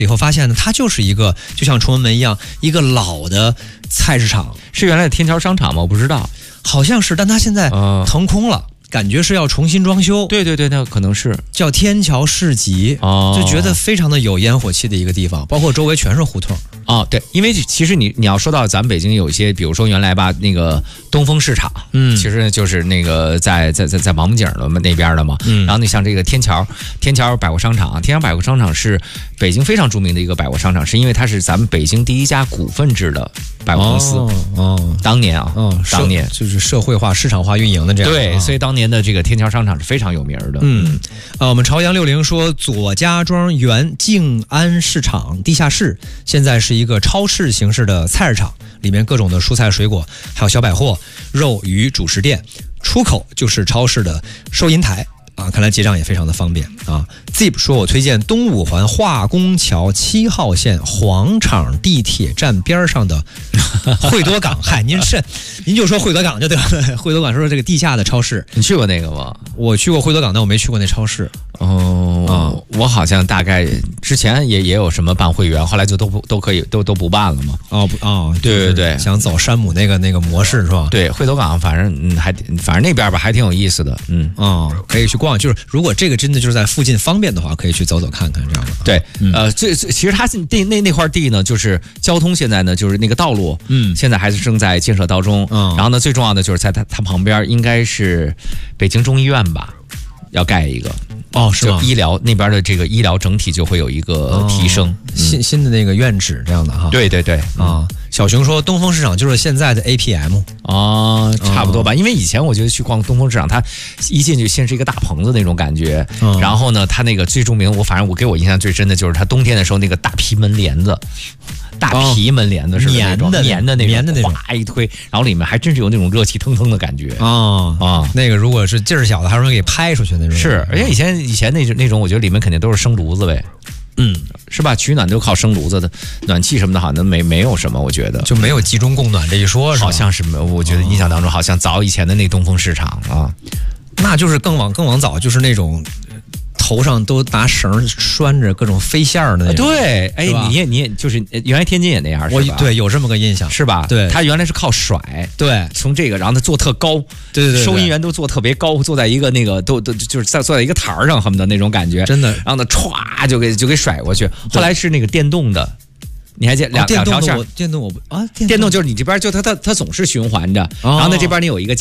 以后发现呢，它就是一个就像崇文门一样一个老的菜市场。 是原来的天桥商场吗？我不知道， 好像是，但它现在腾空了。感觉是要重新装修， 对，那可能是叫天桥市集，就觉得非常的有烟火气的一个地方，包括周围全是胡同。 对，因为其实你要说到咱们北京有一些，比如说原来吧那个东风市场，其实就是那个在王府井的那边的嘛，然后你像这个天桥百货商场，天桥百货商场是北京非常著名的一个百货商场，是因为它是咱们北京第一家股份制的百货公司。当年当年就是社会化、市场化运营的这样。 对，所以当年的这个天桥商场是非常有名的。 我们朝阳60说，左家庄原静安市场地下室现在是一个超市形式的菜市场，里面各种的蔬菜水果，还有小百货、肉鱼主食店，出口就是超市的收银台。看来结账也非常的方便啊。Zip 说，我推荐东五环化工桥7号线黄场地铁站边上的惠多港。嗨，您就说惠多港就得了。惠多港说这个地下的超市， 你去过那个吗？ 我去过惠多港，但我没去过那超市。 我好像大概之前也有什么办会员，后来就都可以都不办了嘛。对， 想走山姆那个模式是吧？ 对，惠多港反正那边吧还挺有意思的。 可以去逛。就是如果这个真的就是在附近方便的话，可以去走走看看这样的。 对，其实它那块地呢，就是交通现在呢，就是那个道路，现在还是正在建设当中。然后呢，最重要的就是在它旁边应该是北京中医院吧，要盖一个。 是吗？ 医疗那边的这个医疗整体就会有一个提升， 新的那个院址这样的哈。 对小熊说东风市场就是现在的 APM 差不多吧。因为以前我觉得去逛东风市场，它一进去先是一个大棚子那种感觉，然后呢，它那个最著名，反正我给我印象最深的就是它冬天的时候那个大皮门帘子。大皮门帘子是那种粘的那种，哗一推，然后里面还真是有那种热气腾腾的感觉那个如果是劲儿小的，还容易给拍出去那种。 是，而且以前那种，我觉得里面肯定都是生炉子呗。是吧？取暖都靠生炉子的，暖气什么的，好像没有什么，我觉得就没有集中供暖这一说， 好像是没有。我觉得印象当中，好像早以前的那东风市场那就是更往早，就是那种。头上都拿绳拴着各种飞线的那种。 对，你也就是原来天津也那样，是吧？ 对，有这么个印象， 是吧？ 对， 他原来是靠甩， 对， 从这个，然后他坐特高， 对， 收银员都坐特别高，坐在一个那个都就是坐在一个台上，恨不得那种感觉， 真的。 然后呢，歘就给甩过去。后来是那个电动的。你还见两条线？ 电动电动就是你这边就它总是循环着，然后呢这边你有一个。